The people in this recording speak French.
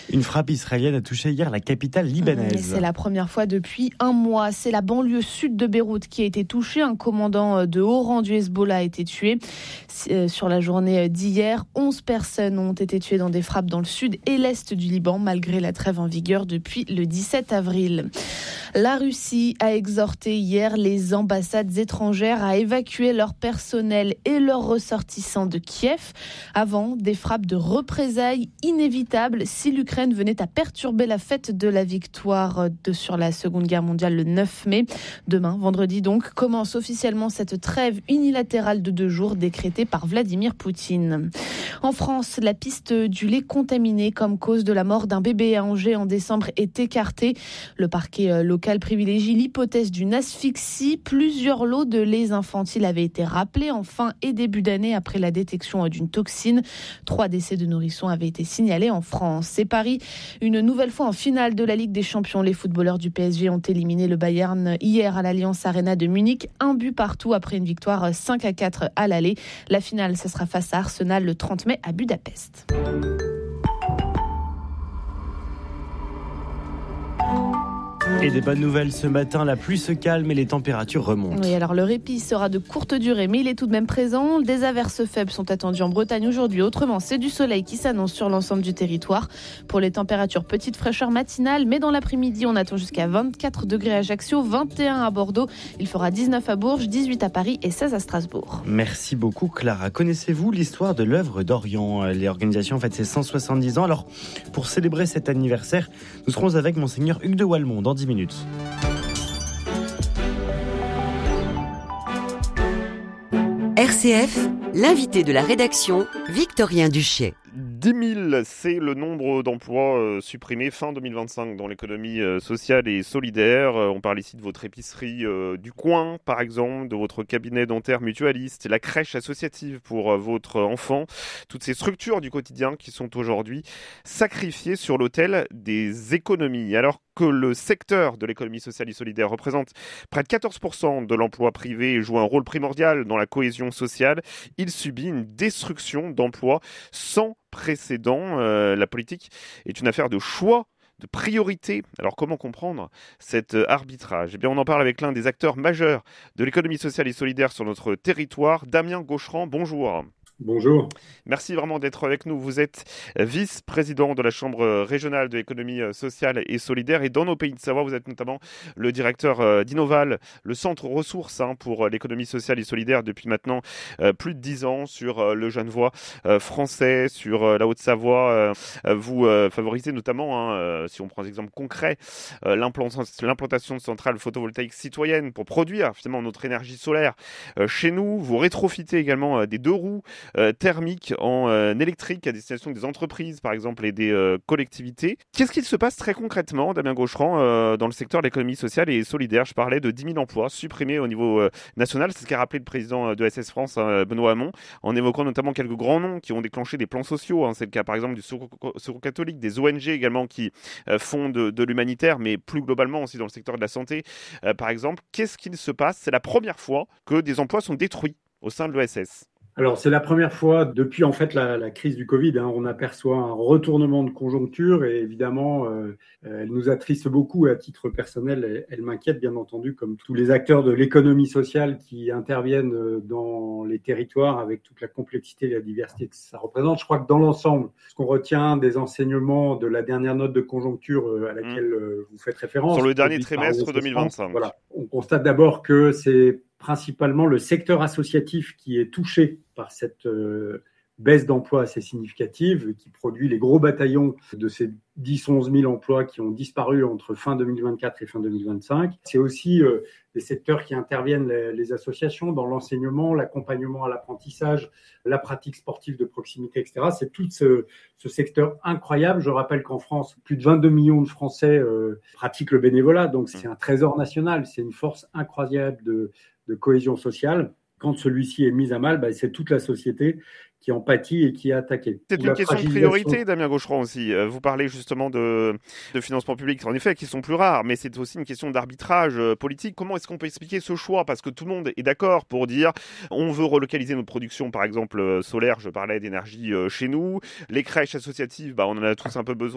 Une frappe israélienne a touché hier la capitale libanaise. C'est la première fois depuis un mois. C'est la banlieue sud de Beyrouth qui a été touchée. Un commandant de haut rang du Hezbollah a été tué. Sur la journée d'hier, 11 personnes ont été tuées dans des frappes dans le sud et l'est du Liban, malgré la trêve en vigueur depuis le 17 avril. La Russie a exhorté hier les ambassades étrangères à évacuer leur personnel et leurs ressortissants de Kiev avant des frappes de représailles inévitables si l'Ukraine venait à perturber la fête de la victoire sur la Seconde Guerre mondiale le 9 mai. Demain, vendredi donc, commence officiellement cette trêve unilatérale de 2 jours décrétée par Vladimir Poutine. En France, la piste du lait contaminé comme cause de la mort d'un bébé à Angers en décembre est écartée. Le parquet local privilégie l'hypothèse d'une asphyxie. Plusieurs lots de lait infantile avaient été rappelés en fin et début d'année après la détection d'une toxine. 3 décès de nourrissons avaient été signalés en France. C'est Paris, une nouvelle fois en finale de la Ligue des Champions. Les footballeurs du PSG ont éliminé le Bayern hier à l'Allianz Arena de Munich. 1 but partout après une victoire 5-4 à l'aller. La finale, ce sera face à Arsenal le 30 mai à Budapest. Et des bonnes nouvelles ce matin, la pluie se calme et les températures remontent. Oui, alors le répit sera de courte durée, mais il est tout de même présent. Des averses faibles sont attendues en Bretagne aujourd'hui. Autrement, c'est du soleil qui s'annonce sur l'ensemble du territoire. Pour les températures, petite fraîcheur matinale, mais dans l'après-midi, on attend jusqu'à 24 degrés à Ajaccio, 21 à Bordeaux. Il fera 19 à Bourges, 18 à Paris et 16 à Strasbourg. Merci beaucoup Clara. Connaissez-vous l'histoire de l'œuvre d'Orient ? L'organisation fête ses 170 ans. Alors, pour célébrer cet anniversaire, nous serons avec Monseigneur Hugues de Walmont dans 10 minutes. RCF, l'invité de la rédaction, Victorien Duché. 10 000, c'est le nombre d'emplois supprimés fin 2025 dans l'économie sociale et solidaire. On parle ici de votre épicerie du coin, par exemple, de votre cabinet dentaire mutualiste, la crèche associative pour votre enfant. Toutes ces structures du quotidien qui sont aujourd'hui sacrifiées sur l'autel des économies. Alors que le secteur de l'économie sociale et solidaire représente près de 14% de l'emploi privé et joue un rôle primordial dans la cohésion sociale, il subit une destruction d'emplois sans précédent. La politique est une affaire de choix, de priorité. Alors comment comprendre cet arbitrage ? Eh bien, on en parle avec l'un des acteurs majeurs de l'économie sociale et solidaire sur notre territoire, Damien Gaucheran. Bonjour. Bonjour. Merci vraiment d'être avec nous. Vous êtes vice-président de la Chambre régionale de l'économie sociale et solidaire. Et dans nos pays de Savoie, vous êtes notamment le directeur d'Innoval, le centre ressources pour l'économie sociale et solidaire depuis maintenant plus de 10 ans sur le Genevois français, sur la Haute-Savoie. Vous favorisez notamment, si on prend des exemples concrets, l'implantation de centrales photovoltaïques citoyennes pour produire finalement notre énergie solaire chez nous. Vous rétrofitez également des 2 roues thermique en électrique à destination des entreprises, par exemple, et des collectivités. Qu'est-ce qu'il se passe très concrètement, Damien Gaucheran, dans le secteur de l'économie sociale et solidaire ? Je parlais de 10 000 emplois supprimés au niveau national. C'est ce qu'a rappelé le président de SS France, Benoît Hamon, en évoquant notamment quelques grands noms qui ont déclenché des plans sociaux. C'est le cas, par exemple, du Secours catholique, des ONG également qui font de l'humanitaire, mais plus globalement aussi dans le secteur de la santé, par exemple. Qu'est-ce qu'il se passe ? C'est la première fois que des emplois sont détruits au sein de l'ESS. Alors, c'est la première fois depuis en fait la crise du Covid. On aperçoit un retournement de conjoncture et évidemment, elle nous attriste beaucoup. Et à titre personnel, elle m'inquiète bien entendu, comme tous les acteurs de l'économie sociale qui interviennent dans les territoires avec toute la complexité et la diversité que ça représente. Je crois que dans l'ensemble, ce qu'on retient des enseignements de la dernière note de conjoncture à laquelle vous faites référence, sur le dernier trimestre 2025, voilà, on constate d'abord que c'est principalement le secteur associatif qui est touché par cette baisse d'emploi assez significative, qui produit les gros bataillons de ces 10-11 000 emplois qui ont disparu entre fin 2024 et fin 2025. C'est aussi des secteurs qui interviennent, les associations, dans l'enseignement, l'accompagnement à l'apprentissage, la pratique sportive de proximité, etc. C'est tout ce secteur incroyable. Je rappelle qu'en France, plus de 22 millions de Français pratiquent le bénévolat, donc c'est un trésor national, c'est une force incroyable de cohésion sociale. Quand celui-ci est mis à mal, c'est toute la société qui en pâtit et qui est attaquée. C'est une question de priorité, Damien Gaucheran aussi. Vous parlez justement de financement public, en effet, qui sont plus rares, mais c'est aussi une question d'arbitrage politique. Comment est-ce qu'on peut expliquer ce choix ? Parce que tout le monde est d'accord pour dire on veut relocaliser notre production, par exemple solaire, je parlais d'énergie chez nous. Les crèches associatives, on en a tous un peu besoin.